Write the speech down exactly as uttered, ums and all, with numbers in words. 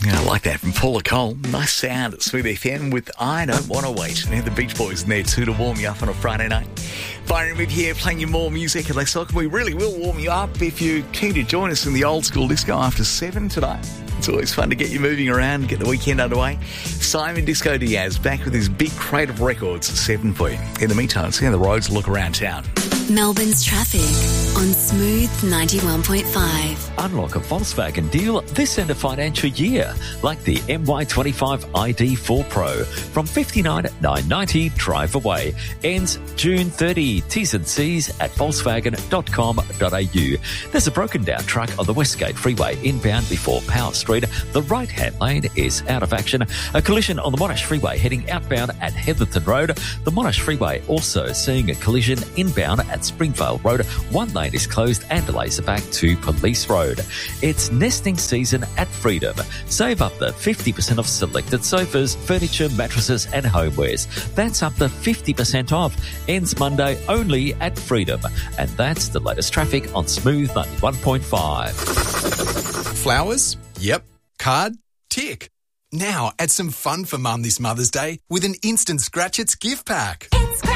Yeah, I like that from Paula Cole. Nice sound at Smooth F M with I Don't Want to Wait. And the Beach Boys in there too to warm you up on a Friday night. Byron with here playing you more music and less talk. We really will warm you up if you're keen to join us in the old school disco after seven today. It's always fun to get you moving around, get the weekend underway. Simon Disco Diaz back with his big crate of records at seven for you. In the meantime, see how the roads look around town. Melbourne's traffic on Smooth ninety-one point five. Unlock a Volkswagen deal this end of financial year, like the M Y twenty-five I D four Pro from fifty-nine thousand nine hundred ninety dollars drive away. Ends June thirtieth. T's and C's at volkswagen dot com dot a u. There's a broken down truck on the Westgate Freeway inbound before Power Street. The right-hand lane is out of action. A collision on the Monash Freeway heading outbound at Heatherton Road. The Monash Freeway also seeing a collision inbound at Springvale Road. One lane is closed and delays are back to Police Road. It's nesting season at Freedom. Save up to fifty percent off selected sofas, furniture, mattresses and homewares. That's up to fifty percent off. Ends Monday only at Freedom. And that's the latest traffic on Smooth ninety-one point five. Flowers? Yep. Card? Tick. Now add some fun for Mum this Mother's Day with an instant Scratch Its gift pack.